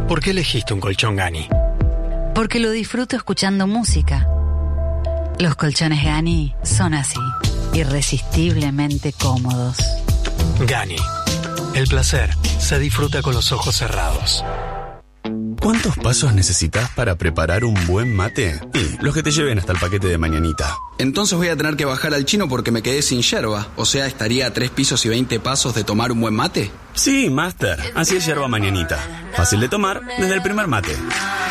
¿Por qué elegiste un colchón Gani? Porque lo disfruto escuchando música. Los colchones Gani son así, irresistiblemente cómodos. Gani. El placer se disfruta con los ojos cerrados. ¿Cuántos pasos necesitas para preparar un buen mate? Y los que te lleven hasta el paquete de mañanita. Entonces voy a tener que bajar al chino porque me quedé sin yerba. O sea, estaría a 3 pisos y 20 pasos de tomar un buen mate. Sí, Master. Así es yerba mañanita. Fácil de tomar desde el primer mate.